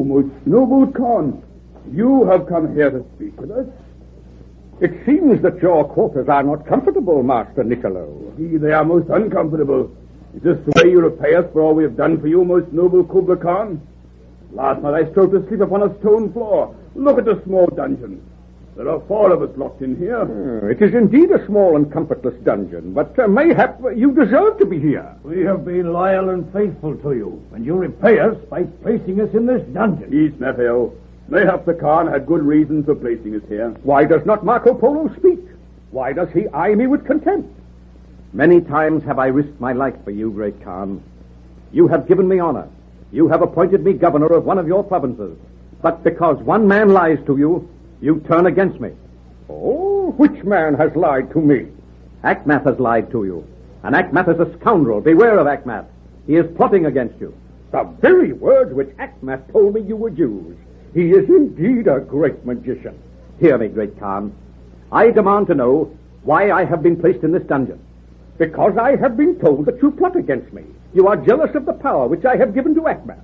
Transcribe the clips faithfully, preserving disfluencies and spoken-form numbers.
most noble Khan, you have come here to speak with us. It seems that your quarters are not comfortable, Master Niccolo. Indeed, they are most uncomfortable. Is this the way you repay us for all we have done for you, most noble Kubla Khan? Last night I strove to sleep upon a stone floor. Look at the small dungeon. There are four of us locked in here. Uh, it is indeed a small and comfortless dungeon, but uh, mayhap you deserve to be here. We have been loyal and faithful to you, and you repay us by placing us in this dungeon. Peace, Maffeo. Mayhap the Khan had good reasons for placing us here. Why does not Marco Polo speak? Why does he eye me with contempt? Many times have I risked my life for you, great Khan. You have given me honor. You have appointed me governor of one of your provinces. But because one man lies to you, you turn against me. Oh, which man has lied to me? Akmath has lied to you. And Akmath is a scoundrel. Beware of Akmath. He is plotting against you. The very words which Akmath told me you would use. He is indeed a great magician. Hear me, great Khan. I demand to know why I have been placed in this dungeon. Because I have been told that you plot against me. You are jealous of the power which I have given to Akmath.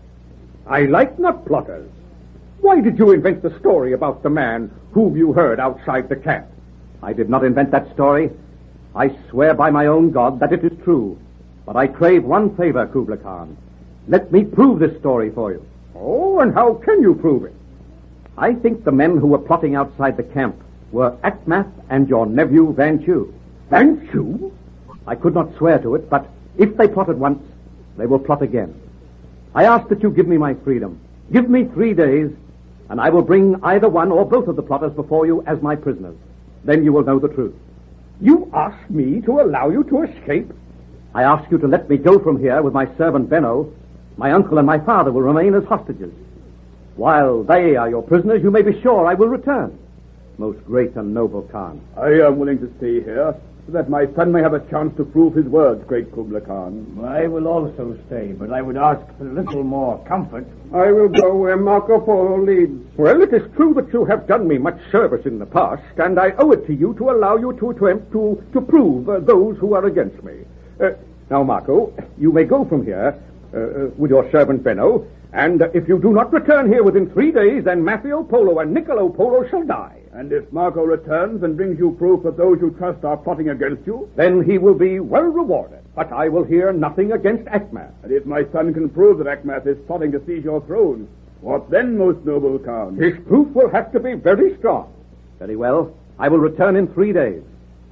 I like not plotters. Why did you invent the story about the man whom you heard outside the camp? I did not invent that story. I swear by my own God that it is true. But I crave one favor, Kubla Khan. Let me prove this story for you. Oh, and how can you prove it? I think the men who were plotting outside the camp were Akmath and your nephew Vanchu. Vanchu? I could not swear to it, but if they plotted once, they will plot again. I ask that you give me my freedom. Give me three days, and I will bring either one or both of the plotters before you as my prisoners. Then you will know the truth. You ask me to allow you to escape? I ask you to let me go from here with my servant Benno. My uncle and my father will remain as hostages. While they are your prisoners, you may be sure I will return. Most great and noble Khan. I am willing to stay here, so that my son may have a chance to prove his words, great Kubla Khan. I will also stay, but I would ask for a little more comfort. I will go where Marco Polo leads. Well, it is true that you have done me much service in the past, and I owe it to you to allow you to attempt to, to prove uh, those who are against me. Uh, now, Marco, you may go from here uh, uh, with your servant Benno, and uh, if you do not return here within three days, then Maffeo Polo and Niccolo Polo shall die. And if Marco returns and brings you proof that those you trust are plotting against you, then he will be well rewarded. But I will hear nothing against Akmath. And if my son can prove that Akmath is plotting to seize your throne, what then, most noble Khan? His proof will have to be very strong. Very well. I will return in three days.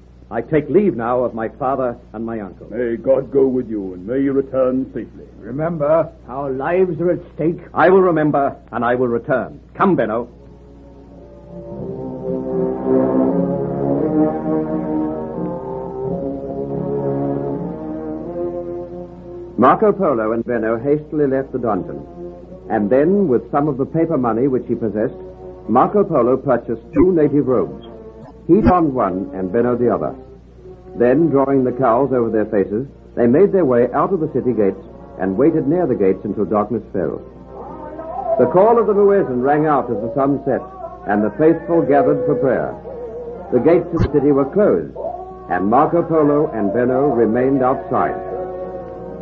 I take leave now of my father and my uncle. May God go with you, and may you return safely. Remember, our lives are at stake. I will remember, and I will return. Come, Benno. Marco Polo and Benno hastily left the dungeon, and then, with some of the paper money which he possessed, Marco Polo purchased two native robes. He donned one and Benno the other. Then, drawing the cowls over their faces, they made their way out of the city gates and waited near the gates until darkness fell. The call of the muezzin rang out as the sun set, and the faithful gathered for prayer. The gates of the city were closed, and Marco Polo and Benno remained outside.